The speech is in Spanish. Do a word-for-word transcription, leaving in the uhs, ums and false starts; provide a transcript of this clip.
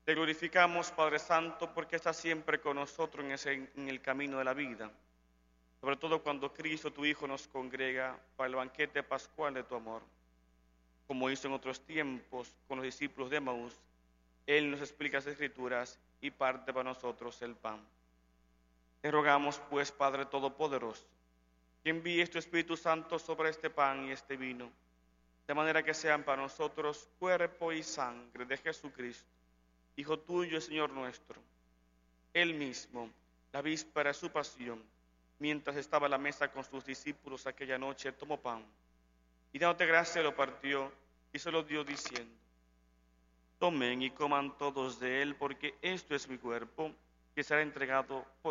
Te glorificamos, Padre Santo, porque estás siempre con nosotros en, ese, en el camino de la vida, sobre todo cuando Cristo, tu Hijo, nos congrega para el banquete pascual de tu amor. Como hizo en otros tiempos con los discípulos de Maús, Él nos explica las Escrituras y parte para nosotros el pan. Te rogamos, pues, Padre Todopoderoso, que envíes tu Espíritu Santo sobre este pan y este vino, de manera que sean para nosotros cuerpo y sangre de Jesucristo, Hijo tuyo y Señor nuestro. Él mismo, la víspera de su pasión, mientras estaba a la mesa con sus discípulos aquella noche, tomó pan, y dándote gracia lo partió y se lo dio diciendo: tomen y coman todos de él, porque esto es mi cuerpo, que será entregado por